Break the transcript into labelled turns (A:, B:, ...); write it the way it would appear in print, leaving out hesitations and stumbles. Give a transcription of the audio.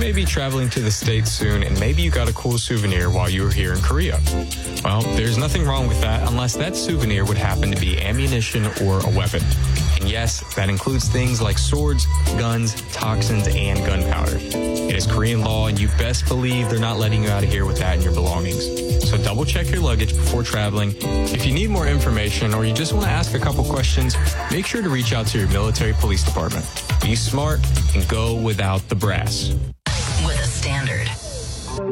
A: may be traveling to the States soon, and maybe you got a cool souvenir while you were here in Korea. Well, there's nothing wrong with that unless that souvenir would happen to be ammunition or a weapon. And yes, that includes things like swords, guns, toxins, and gunpowder. It is Korean law, and you best believe they're not letting you out of here with that in your belongings. So double check your luggage before traveling. If you need more information or you just want to ask a couple questions, make sure to reach out to your military police department. Be smart and go without the brass.